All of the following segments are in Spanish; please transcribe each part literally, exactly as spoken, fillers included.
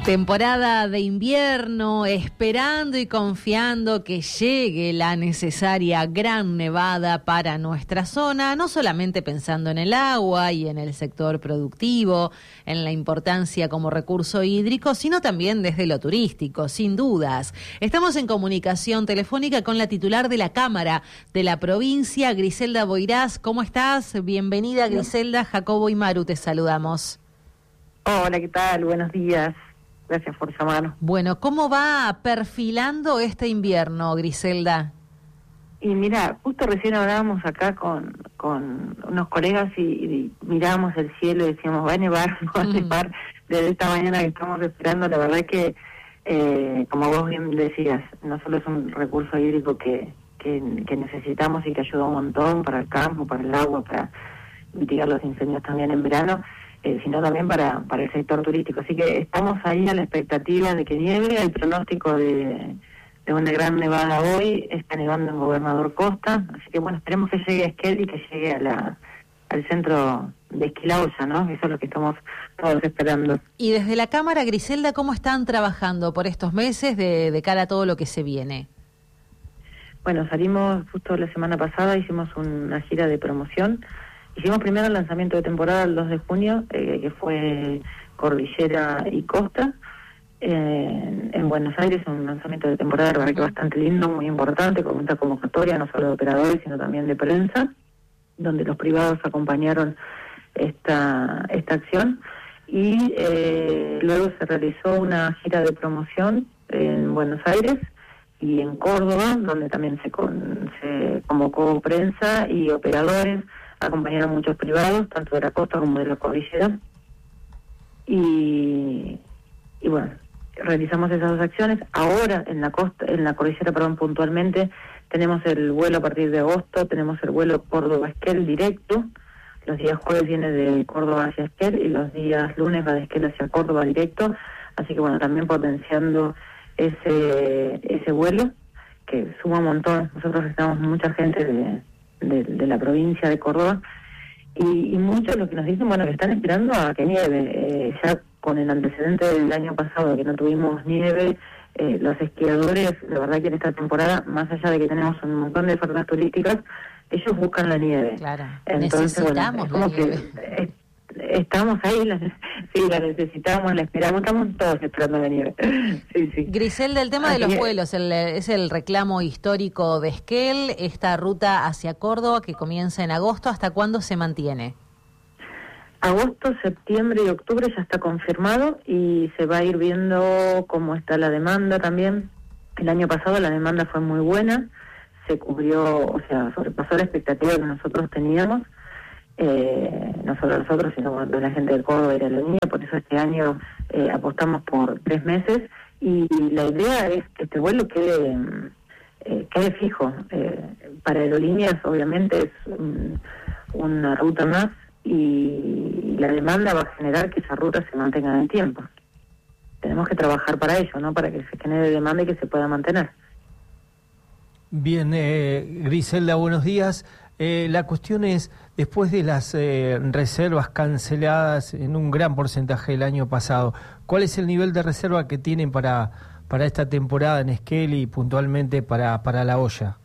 Temporada de invierno, esperando y confiando que llegue la necesaria gran nevada para nuestra zona, no solamente pensando en el agua y en el sector productivo, en la importancia como recurso hídrico, sino también desde lo turístico, sin dudas. Estamos en comunicación telefónica con la titular de la Cámara de la provincia, Griselda Boirás. ¿Cómo estás? Bienvenida, Griselda. Jacobo y Maru, te saludamos. Hola, ¿qué tal? Buenos días. Gracias por llamarnos. Bueno, ¿cómo va perfilando este invierno, Griselda? Y mira, justo recién hablábamos acá con, con unos colegas y, y mirábamos el cielo y decíamos, va a nevar, va a nevar. Desde esta mañana que estamos esperando, la verdad que, eh, como vos bien decías, no solo es un recurso hídrico que, que, que necesitamos y que ayuda un montón para el campo, para el agua, para mitigar los incendios también en verano, Eh, sino también para, para el sector turístico. Así que estamos ahí a la expectativa de que nieve. El pronóstico de, de una gran nevada hoy está nevando en Gobernador Costa, así que bueno, esperemos que llegue a Esquel y que llegue a la, al centro de Esquilaoya, ¿no? Eso es lo que estamos todos esperando. Y desde la Cámara, Griselda, ¿cómo están trabajando por estos meses de, de cara a todo lo que se viene? Bueno, salimos justo la semana pasada, hicimos una gira de promoción. Hicimos primero el lanzamiento de temporada el dos de junio, eh, que fue Cordillera y Costa, eh, en Buenos Aires, un lanzamiento de temporada, la verdad que bastante lindo, muy importante, con mucha convocatoria, no solo de operadores, sino también de prensa, donde los privados acompañaron esta, esta acción. Y eh, luego se realizó una gira de promoción en Buenos Aires y en Córdoba, donde también se, con, se convocó prensa y operadores. Acompañaron muchos privados, tanto de la costa como de la cordillera. Y, y bueno, realizamos esas dos acciones. Ahora, en la costa, en la cordillera, perdón, puntualmente, tenemos el vuelo a partir de agosto, tenemos el vuelo Córdoba-Esquel directo. Los días jueves viene de Córdoba hacia Esquel y los días lunes va de Esquel hacia Córdoba directo. Así que bueno, también potenciando ese, ese vuelo, que suma un montón. Nosotros estamos mucha gente de... De, de la provincia de Córdoba y, y muchos lo que nos dicen, bueno, que están esperando a que nieve, eh, ya con el antecedente del año pasado que no tuvimos nieve, eh, los esquiadores, la verdad que en esta temporada, más allá de que tenemos un montón de ofertas turísticas, ellos buscan la nieve. Claro, entonces necesitamos bueno, es como la que nieve. eh, estamos ahí, la, sí, la necesitamos, la esperamos, estamos todos esperando la nieve. Sí, sí. Griselda, el tema Así de los es. vuelos, el, es el reclamo histórico de Esquel, esta ruta hacia Córdoba que comienza en agosto, ¿hasta cuándo se mantiene? Agosto, septiembre y octubre ya está confirmado y se va a ir viendo cómo está la demanda también. El año pasado la demanda fue muy buena, se cubrió, o sea, sobrepasó la expectativa que nosotros teníamos. Eh, no solo nosotros, sino de la gente del Córdoba y de la línea, por eso este año eh, apostamos por tres meses y la idea es que este vuelo quede, eh, quede fijo. Eh, para aerolíneas obviamente es un, una ruta más y la demanda va a generar que esa ruta se mantenga en el tiempo. Tenemos que trabajar para ello, ¿no? Para que se genere demanda y que se pueda mantener. Bien, eh, Griselda, buenos días. Eh, la cuestión es, después de las eh, reservas canceladas en un gran porcentaje el año pasado, ¿cuál es el nivel de reserva que tienen para para esta temporada en Esquel y puntualmente para, para La Hoya?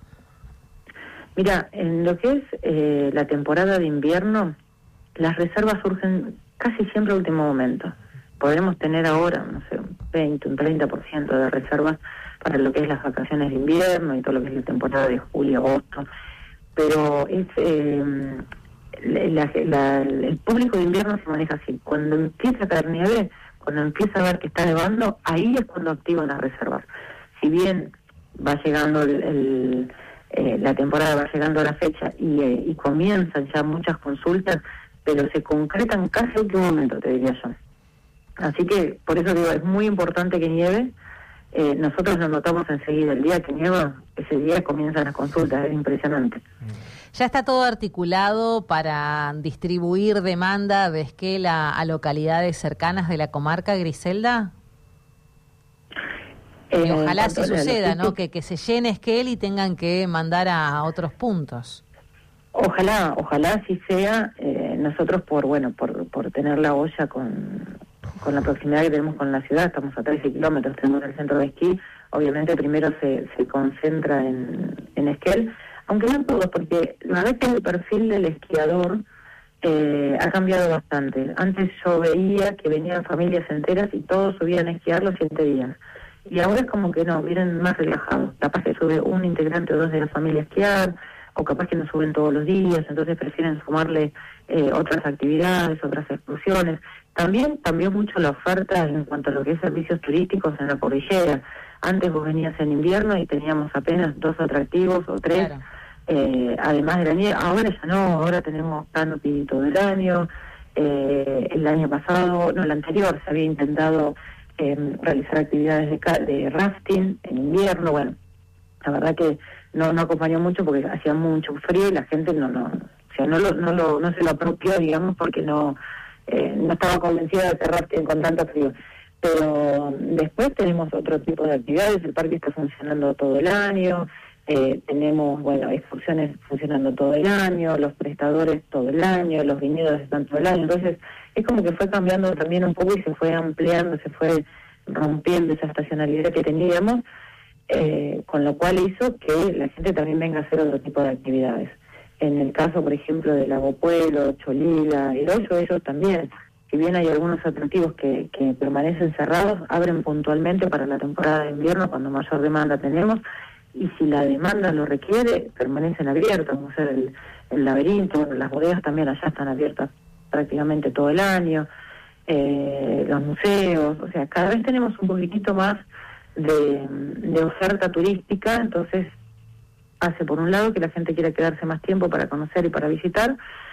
Mira, en lo que es eh, la temporada de invierno, las reservas surgen casi siempre a último momento. Podremos tener ahora, no sé, un veinte, un treinta por ciento de reservas para lo que es las vacaciones de invierno y todo lo que es la temporada de julio, agosto. Pero es eh, la, la, el público de invierno se maneja así. Cuando empieza a caer nieve, cuando empieza a ver que está nevando, ahí es cuando activan las reservas. Si bien va llegando el, el, eh, la temporada, va llegando la fecha y, eh, y comienzan ya muchas consultas, pero se concretan casi al último momento, te diría yo. Así que por eso digo, es muy importante que nieve. Eh, nosotros lo notamos enseguida, el día que nieva, ese día comienzan las consultas, es impresionante. ¿Ya está todo articulado para distribuir demanda de Esquel a, a localidades cercanas de la comarca, Griselda? Eh, y ojalá así suceda, ¿no? Que, que se llene Esquel y tengan que mandar a, a otros puntos. Ojalá, ojalá así sea. Eh, nosotros por, bueno, por, por tener La Hoya con... con la proximidad que tenemos con la ciudad, estamos a trece kilómetros, tenemos el centro de esquí, obviamente primero se, se concentra en, en Esquel, aunque no todos, porque la verdad que el perfil del esquiador eh, ha cambiado bastante. Antes yo veía que venían familias enteras y todos subían a esquiar los siete días. Y ahora es como que no, vienen más relajados. Capaz que sube un integrante o dos de la familia a esquiar, o capaz que no suben todos los días, entonces prefieren sumarle eh, otras actividades, otras excursiones. También cambió mucho la oferta en cuanto a lo que es servicios turísticos en la cordillera. Antes vos venías en invierno y teníamos apenas dos atractivos o tres, claro. eh, además de la nieve. Ahora ya no, ahora tenemos canopy todo el año. Eh, el año pasado, no, el anterior, se había intentado eh, realizar actividades de, ca- de rafting en invierno. Bueno, la verdad que no no acompañó mucho porque hacía mucho frío y la gente no no o sea no lo no lo no se lo apropió, digamos, porque no eh, no estaba convencida de hacer rafting con tanto frío. Pero después tenemos otro tipo de actividades. El parque está funcionando todo el año, eh, tenemos bueno excursiones funcionando todo el año, los prestadores todo el año, los viñedos están todo el año. Entonces es como que fue cambiando también un poco y se fue ampliando, se fue rompiendo esa estacionalidad que teníamos. Eh, con lo cual hizo que la gente también venga a hacer otro tipo de actividades. En el caso, por ejemplo, del Lago Puelo, Cholila, El Hoyo, ellos también, si bien hay algunos atractivos que, que permanecen cerrados, abren puntualmente para la temporada de invierno cuando mayor demanda tenemos, y si la demanda lo requiere, permanecen abiertos, como ser el, el laberinto, las bodegas también allá están abiertas prácticamente todo el año, eh, los museos, o sea, cada vez tenemos un poquitito más De, de oferta turística, entonces hace por un lado que la gente quiera quedarse más tiempo para conocer y para visitar,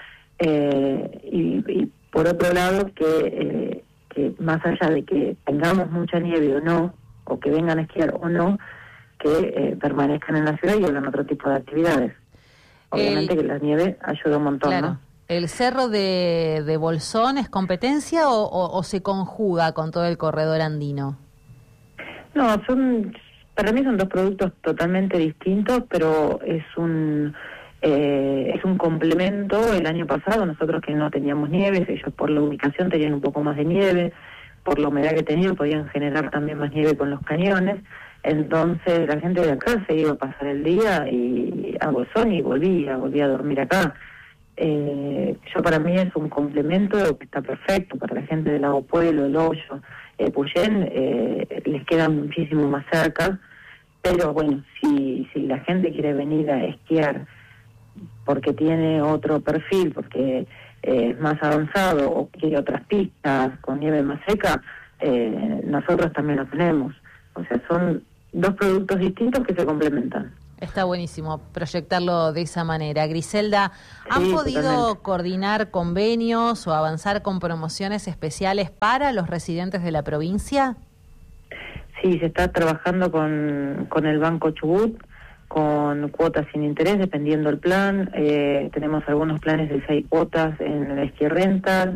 eh, y, y por otro lado que, eh, que más allá de que tengamos mucha nieve o no, o que vengan a esquiar o no, que eh, permanezcan en la ciudad y hagan otro tipo de actividades. Obviamente el, que la nieve ayuda un montón, claro, ¿no? ¿El cerro de, de Bolsón es competencia o, o, o se conjuga con todo el corredor andino? No, son, para mí son dos productos totalmente distintos, pero es un eh, es un complemento. El año pasado nosotros que no teníamos nieve, ellos por la ubicación tenían un poco más de nieve, por la humedad que tenían podían generar también más nieve con los cañones, entonces la gente de acá se iba a pasar el día y a Bolsón y volvía, volvía a dormir acá. Eh, yo para mí es un complemento que está perfecto para la gente del Lago Puelo, El Hoyo, eh, Puyén, eh, les queda muchísimo más cerca, pero bueno, si, si la gente quiere venir a esquiar porque tiene otro perfil, porque eh, es más avanzado o quiere otras pistas con nieve más seca, eh, nosotros también lo tenemos. O sea, son dos productos distintos que se complementan. Está buenísimo proyectarlo de esa manera. Griselda, ¿han sí, podido totalmente. coordinar convenios o avanzar con promociones especiales para los residentes de la provincia? Sí, se está trabajando con, con el Banco Chubut, con cuotas sin interés, dependiendo del plan. Eh, tenemos algunos planes de seis cuotas en el esquí rental.